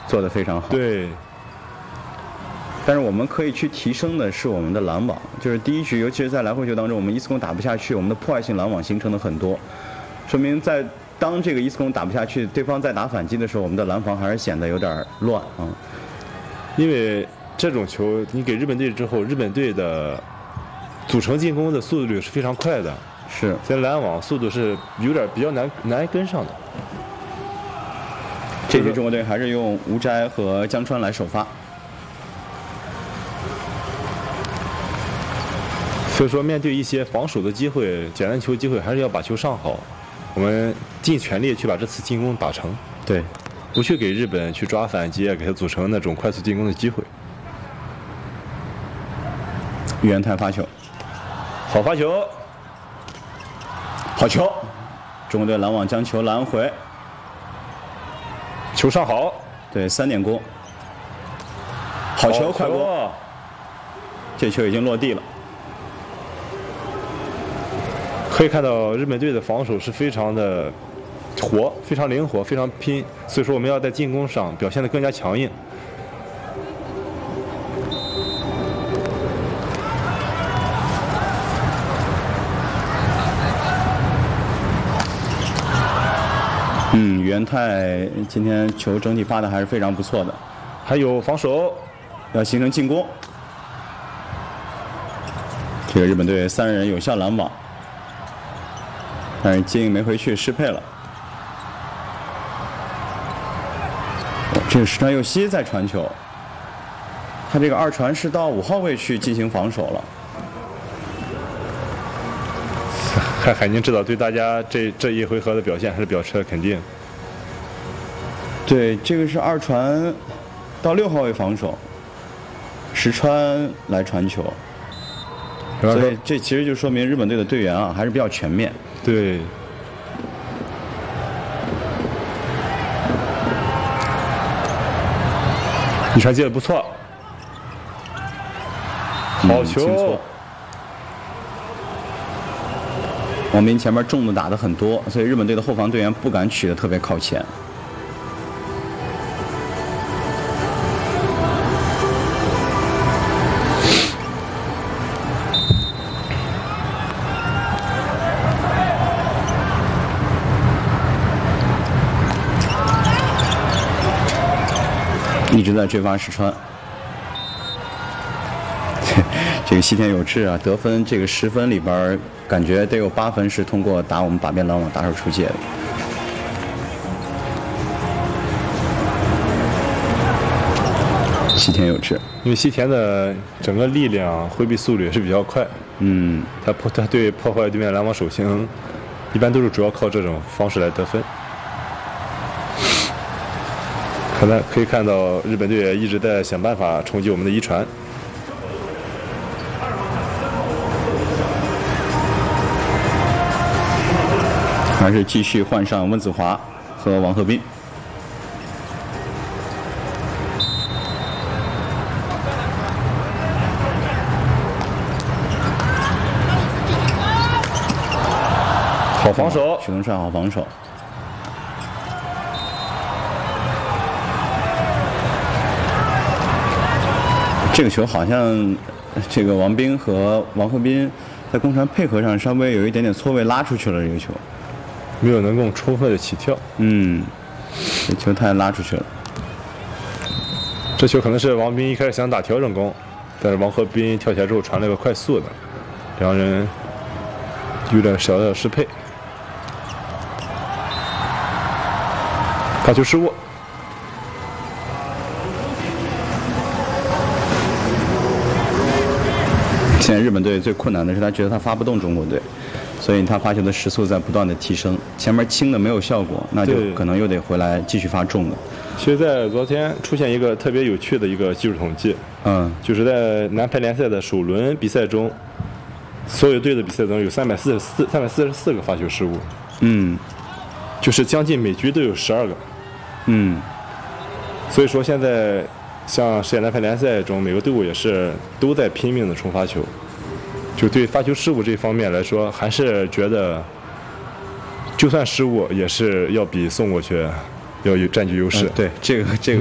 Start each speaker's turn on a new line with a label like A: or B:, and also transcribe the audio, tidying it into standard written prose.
A: 做得非常好。
B: 对。
A: 但是我们可以去提升的是我们的拦网，就是第一局，尤其是在来回球当中，我们一次攻打不下去，我们的破坏性拦网形成的很多，说明当这个一次攻打不下去，对方在打反击的时候，我们的拦防还是显得有点乱啊。
B: 因为这种球你给日本队之后，日本队的组成进攻的速度是非常快的，
A: 是，
B: 现在拦网速度是比较难跟上的。
A: 这局中国队还是用吴斋和江川来首发。
B: 所以说，面对一些防守的机会、简单球机会，还是要把球上好。我们尽全力去把这次进攻打成。
A: 对，
B: 不去给日本去抓反击，给他组成那种快速进攻的机会。
A: 于元泰发球，
B: 好发球，
A: 好球！中国队拦网将球拦回，
B: 球上好。
A: 对，3点攻，好球，快攻！这球已经落地了。
B: 可以看到日本队的防守是非常的活，非常灵活，非常拼。所以说我们要在进攻上表现得更加强硬。
A: 于元泰今天球整体发的还是非常不错的，
B: 还有防守
A: 要形成进攻。这个日本队3人有效拦网。但是接应没回去，失配了。这个石川佑希在传球，他这个2传是到5号位去进行防守了。
B: 海宁指导对大家这一回合的表现还是表示了肯定。
A: 对，这个是2传到6号位防守，石川来传球，所以这其实就说明日本队的队员啊还是比较全面。
B: 对，你传接的不错，好球！
A: 王斌前面重的打的很多，所以日本队的后防队员不敢取得特别靠前。一直在追发石川，这个西田有志啊，得分这个10分里边，感觉得有8分是通过打我们把边拦网打手出界的。西田有志，
B: 因为西田的整个力量、挥臂速度也是比较快，他对破坏对面拦网手型，一般都是主要靠这种方式来得分。可以看到，日本队一直在想办法冲击我们的1传。
A: 还是继续换上温子华和王鹤斌。
B: 好防守，
A: 许东帅好防守。这个球好像，这个王斌和王鹤斌在攻传配合上稍微有一点点错位拉出去了，这个球
B: 没有能够充分的起跳。
A: 这球太拉出去了。
B: 这球可能是王斌一开始想打调整攻，但是王鹤斌跳起来之后传了个快速的，两人有点小的失配，发球失误。
A: 现在日本队最困难的是，他觉得他发不动中国队，所以他发球的时速在不断的提升。前面轻的没有效果，那就可能又得回来继续发重的。
B: 其实，在昨天出现一个特别有趣的一个技术统计，就是在男排联赛的首轮比赛中，所有队的比赛中有344个发球失误，就是将近每局都有12个，所以说现在像世界男排联赛中，每个队伍也是都在拼命的冲发球，就对发球失误这方面来说，还是觉得就算失误也是要比送过去要有占据优势。
A: 对，这个